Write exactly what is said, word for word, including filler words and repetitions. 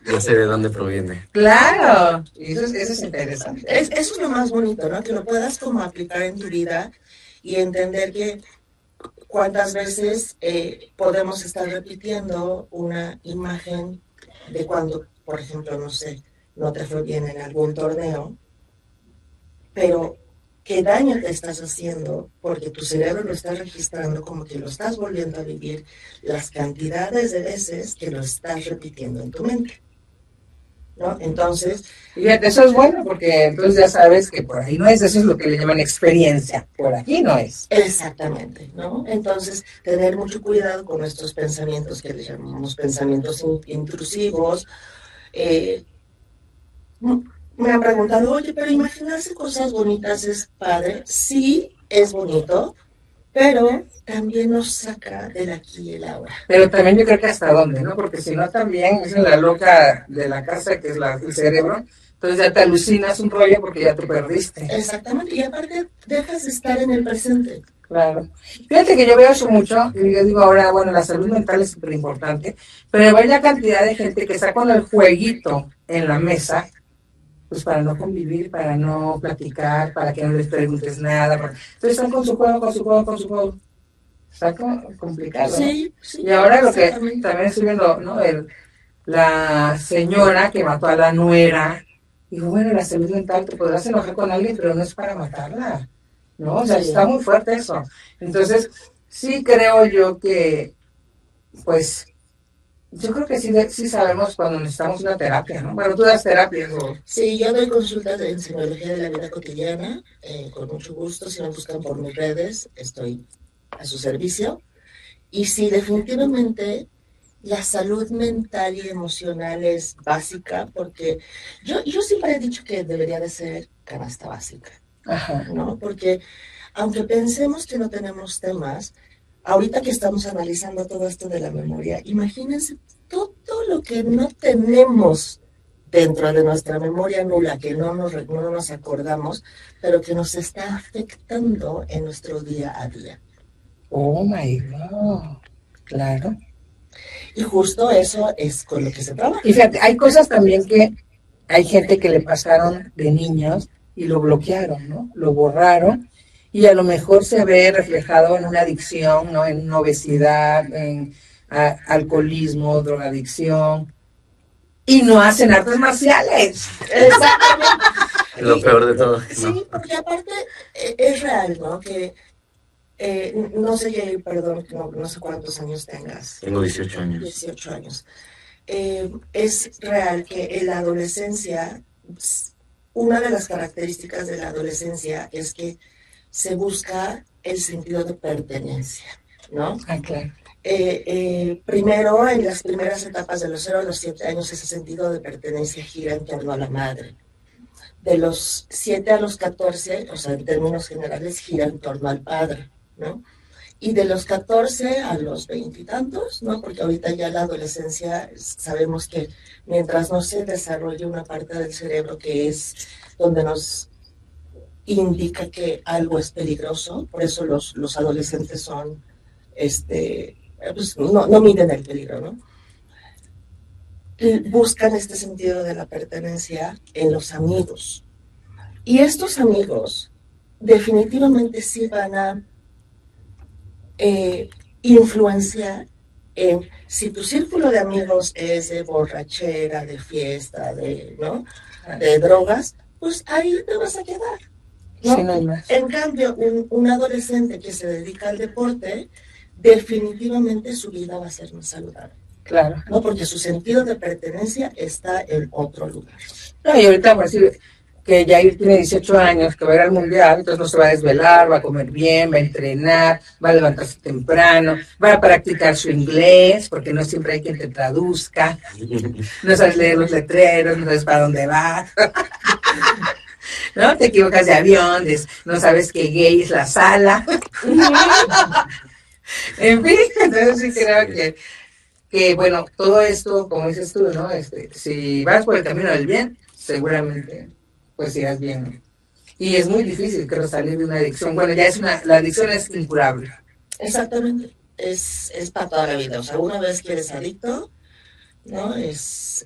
Ya sé de dónde proviene. Claro, eso es, eso es interesante. Es, eso es lo más bonito, ¿no? Que lo puedas como aplicar en tu vida y entender que cuántas veces eh, podemos estar repitiendo una imagen de cuando, por ejemplo, no sé, no te fue bien en algún torneo, pero qué daño te estás haciendo porque tu cerebro lo está registrando como que lo estás volviendo a vivir las cantidades de veces que lo estás repitiendo en tu mente, ¿no? Entonces, fíjate, eso es bueno porque entonces ya sabes que por ahí no es, eso es lo que le llaman experiencia, por aquí no es. Exactamente, ¿no? Entonces, tener mucho cuidado con nuestros pensamientos que le llamamos pensamientos intrusivos. Eh, me han preguntado, oye, pero imaginarse cosas bonitas es padre. Sí, es bonito, pero también nos saca del aquí y el ahora. Pero también yo creo que hasta dónde, ¿no? Porque si no también es en la loca de la casa, que es la, el cerebro, entonces ya te alucinas un rollo porque ya te perdiste. Exactamente, y aparte dejas de estar en el presente. Claro. Fíjate que yo veo eso mucho, y yo digo ahora, bueno, la salud mental es súper importante, pero hay la cantidad de gente que está con el jueguito en la mesa, pues para no convivir, para no platicar, para que no les preguntes nada. Para... Entonces están con su juego, con su juego, con su juego. Está complicado, ¿no? Sí, sí. Y ahora lo que también estoy viendo, ¿no? El, la señora que mató a la nuera, digo, bueno, la salud mental, te podrás enojar con alguien, pero no es para matarla, ¿no? O sea, sí. Está muy fuerte eso. Entonces, sí creo yo que, pues, yo creo que sí, sí sabemos cuando necesitamos una terapia, ¿no? Bueno, tú das terapia, ¿no? Sí, yo doy consultas en psicología de la vida cotidiana, eh, con mucho gusto. Si me buscan por mis redes, estoy a su servicio. Y sí, definitivamente la salud mental y emocional es básica, porque yo, yo siempre he dicho que debería de ser canasta básica, Ajá. ¿no? Porque aunque pensemos que no tenemos temas, ahorita que estamos analizando todo esto de la memoria, imagínense todo lo que no tenemos dentro de nuestra memoria nula, que no nos, no nos acordamos, pero que nos está afectando en nuestro día a día. Oh my God, claro. Y justo eso es con lo que se trabaja. Y fíjate, hay cosas también que hay gente que le pasaron de niños y lo bloquearon, ¿no? Lo borraron y a lo mejor se ve reflejado en una adicción, ¿no? En una obesidad, en a, alcoholismo, drogadicción, y no hacen artes marciales. Exactamente. Es lo peor de todo. Sí, ¿no? Porque aparte es real, ¿no? Que eh, no sé, perdón, no, no sé cuántos años tengas. Tengo dieciocho años. dieciocho años. Eh, es real que en la adolescencia, una de las características de la adolescencia es que se busca el sentido de pertenencia, ¿no? Ah, claro. Eh, eh, primero, en las primeras etapas de los cero a los siete años, ese sentido de pertenencia gira en torno a la madre. De los siete a los catorce, o sea, en términos generales, gira en torno al padre, ¿no? Y de los catorce a los veintitantos, ¿no? Porque ahorita ya la adolescencia, sabemos que mientras no se desarrolle una parte del cerebro que es donde nos indica que algo es peligroso, por eso los, los adolescentes son, este, pues no, no miden el peligro, ¿no? Buscan este sentido de la pertenencia en los amigos. Y estos amigos definitivamente sí van a eh, influenciar en, si tu círculo de amigos es de borrachera, de fiesta, de, ¿no? de drogas, pues ahí te vas a quedar. ¿no? Sí, no hay más. En cambio, un, un adolescente que se dedica al deporte, definitivamente su vida va a ser más saludable. Claro. ¿no? Porque su sentido de pertenencia está en otro lugar. No, y ahorita vamos a decir que Jair tiene dieciocho años, que va a ir al mundial, entonces no se va a desvelar, va a comer bien, va a entrenar, va a levantarse temprano, va a practicar su inglés, porque no siempre hay quien te traduzca, no sabes leer los letreros, no sabes para dónde vas, ¿no? Te equivocas de avión, no sabes que gay es la sala. En fin, entonces sí creo que que bueno, todo esto, como dices tú, ¿no? Este, si vas por el camino del bien, seguramente pues irás bien. Y es muy difícil, creo, salir de una adicción. Bueno, ya es una, la adicción es incurable. Exactamente, es, es para toda la vida. O sea, una vez que eres adicto, ¿no? Es,